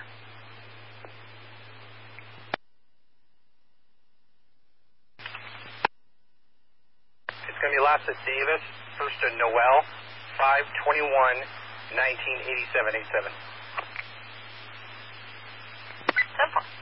It's going to be last to Davis, first to Noel, 5/21/1987-87. 10-4.